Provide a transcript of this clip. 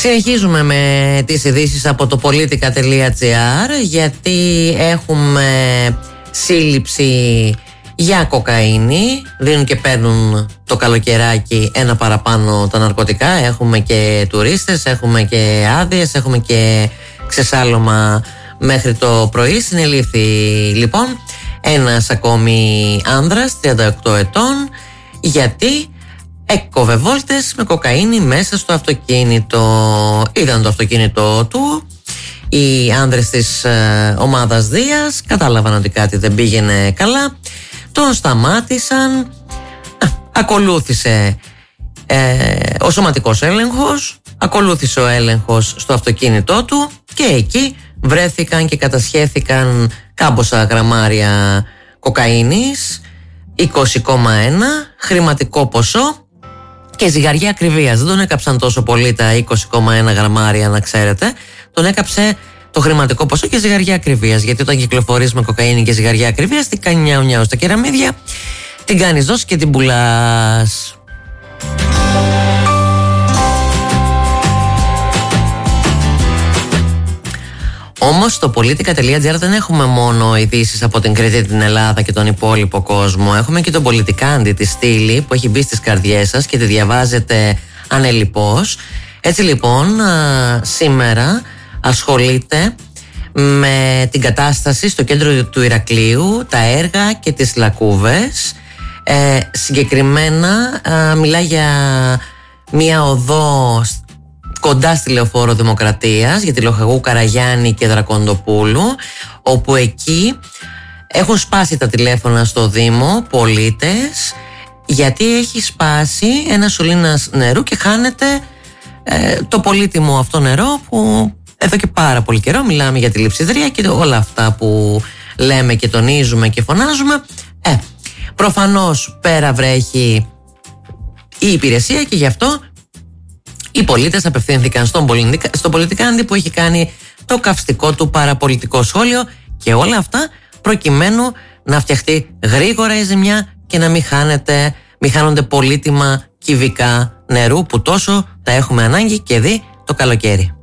Συνεχίζουμε με τις ειδήσεις από το politica.gr, γιατί έχουμε σύλληψη για κοκαίνη. Δίνουν και παίρνουν το καλοκαιράκι ένα παραπάνω τα ναρκωτικά. Έχουμε και τουρίστες, έχουμε και άδειες, έχουμε και ξεσάλωμα μέχρι το πρωί. Συνελήφθη λοιπόν ένας ακόμη άνδρας 38 ετών, γιατί έκοβε βόλτες με κοκαίνη μέσα στο αυτοκίνητο. Είδαν το αυτοκίνητο του οι άνδρες της ομάδας Δίας, κατάλαβαν ότι κάτι δεν πήγαινε καλά, τον σταμάτησαν. Ακολούθησε ο σωματικός έλεγχος, ακολούθησε ο έλεγχος στο αυτοκίνητό του και εκεί βρέθηκαν και κατασχέθηκαν κάμποσα γραμμάρια κοκαίνης, 20,1, χρηματικό ποσό και ζυγαριά ακριβίας. Δεν τον έκαψαν τόσο πολύ τα 20,1 γραμμάρια, να ξέρετε. Τον έκαψε το χρηματικό ποσό και ζυγαριά ακριβίας. Γιατί όταν κυκλοφορείς με κοκαίνη και ζυγαριά ακριβίας, τι κάνει νιάου νιάου στα κεραμίδια, την κάνεις δόση και την πουλάς. Όμως στο politica.gr δεν έχουμε μόνο ειδήσεις από την Κρήτη, την Ελλάδα και τον υπόλοιπο κόσμο. Έχουμε και τον πολιτικάντη τη στήλη που έχει μπει στις καρδιές σας και τη διαβάζετε ανελιπώς. Έτσι λοιπόν σήμερα ασχολείται με την κατάσταση στο κέντρο του Ηρακλείου, τα έργα και τις λακκούβες. Συγκεκριμένα μιλάει για μια οδό κοντά στη Λεωφόρο Δημοκρατίας, για τη Λοχαγού Καραγιάννη και Δρακοντοπούλου, όπου εκεί έχουν σπάσει τα τηλέφωνα στο Δήμο πολίτες, γιατί έχει σπάσει ένα σωλήνας νερού και χάνεται το πολύτιμο αυτό νερό που εδώ και πάρα πολύ καιρό μιλάμε για τη λειψιδρία και όλα αυτά που λέμε και τονίζουμε και φωνάζουμε. Προφανώς πέρα βρέχει η υπηρεσία και γι' αυτό οι πολίτες απευθύνθηκαν στον πολιτικάντη που έχει κάνει το καυστικό του παραπολιτικό σχόλιο, και όλα αυτά προκειμένου να φτιαχτεί γρήγορα η ζημιά και να μην χάνονται πολύτιμα κυβικά νερού που τόσο τα έχουμε ανάγκη και δει το καλοκαίρι.